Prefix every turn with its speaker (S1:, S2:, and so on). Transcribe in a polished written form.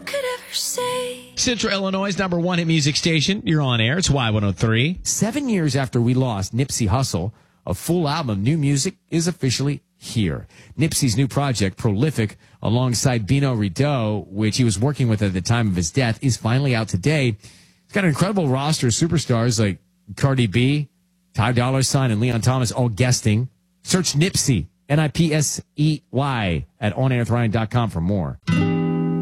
S1: could ever say.
S2: Central Illinois' #1 hit music station. You're on air. It's Y103.
S3: 7 years after we lost Nipsey Hussle, a full album of new music is officially here. Nipsey's new project, Prolific, alongside Bino Rideau, which he was working with at the time of his death, is finally out today. It's got an incredible roster of superstars like Cardi B, Ty Dolla $ign, and Leon Thomas all guesting. Search Nipsey, Nipsey, at onairwithryan.com for more.